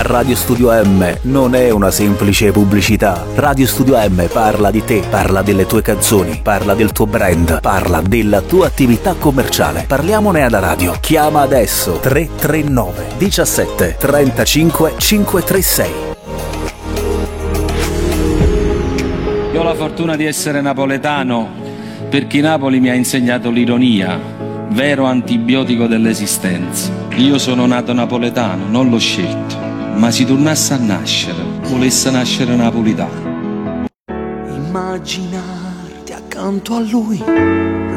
Radio Studio M non è una semplice pubblicità. Radio Studio M parla di te, parla delle tue canzoni, parla del tuo brand, parla della tua attività commerciale. Parliamone alla radio. Chiama adesso 339 17 35 536. Io ho la fortuna di essere napoletano perché Napoli mi ha insegnato l'ironia, vero antibiotico dell'esistenza. Io sono nato napoletano, non l'ho scelto, ma si tornasse a nascere, volesse nascere napolitano. Immaginarti accanto a lui